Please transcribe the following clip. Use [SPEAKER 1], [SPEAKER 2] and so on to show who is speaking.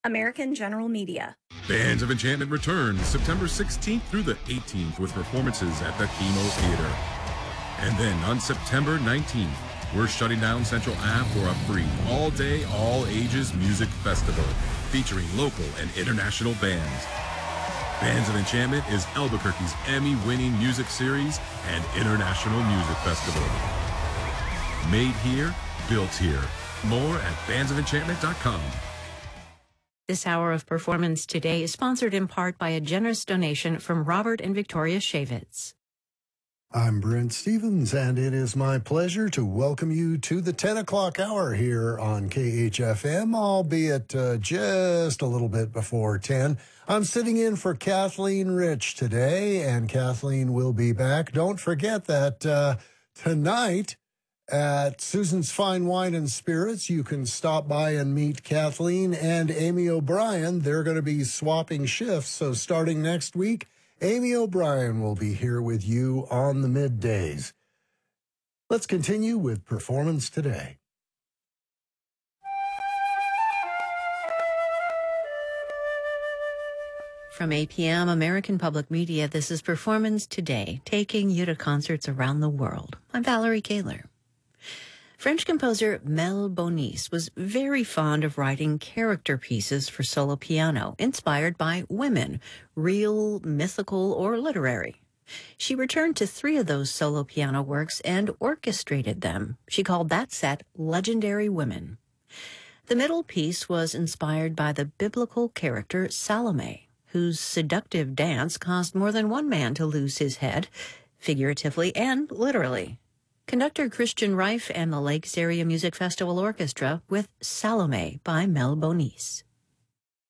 [SPEAKER 1] American General Media.
[SPEAKER 2] Bands of Enchantment returns September 16th through the 18th with performances at the Chemo Theater. And then on September 19th, we're shutting down Central Ave for a free all-day, all-ages music festival featuring local and international bands. Bands of Enchantment is Albuquerque's Emmy-winning music series and international music festival. Made here, built here. More at bandsoфenchantment.com.
[SPEAKER 3] This hour of Performance Today is sponsored in part by a generous donation from Robert and Victoria Shavitz.
[SPEAKER 4] I'm Brent Stevens, and it is my pleasure to welcome you to the 10 o'clock hour here on KHFM, albeit just a little bit before 10. I'm sitting in for Kathleen Rich today, and Kathleen will be back. Don't forget that tonight at Susan's Fine Wine and Spirits, you can stop by and meet Kathleen and Amy O'Brien. They're going to be swapping shifts, so starting next week, Amy O'Brien will be here with you on the middays. Let's continue with Performance Today.
[SPEAKER 3] From APM, American Public Media, this is Performance Today, taking you to concerts around the world. I'm Valerie Kaler. French composer Mel Bonis was very fond of writing character pieces for solo piano, inspired by women, real, mythical, or literary. She returned to 3 of those solo piano works and orchestrated them. She called that set Legendary Women. The middle piece was inspired by the biblical character Salome, whose seductive dance caused more than one man to lose his head, figuratively and literally. Conductor Christian Reif and the Lakes Area Music Festival Orchestra with Salome by Mel Bonis.